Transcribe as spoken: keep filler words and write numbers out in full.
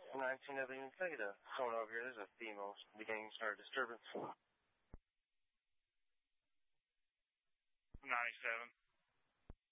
nineteen W Theta. Someone over here, there's a female beginning to start disturbance. ninety-seven.